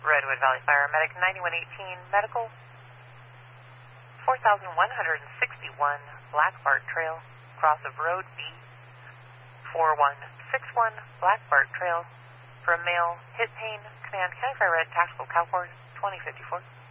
Redwood Valley Fire Medic 9118 Medical 4161 Black Bart Trail, cross of Road B 4161 Black Bart Trail for a male hit pain, command County Fire Red Tactical Cow Horse 2054.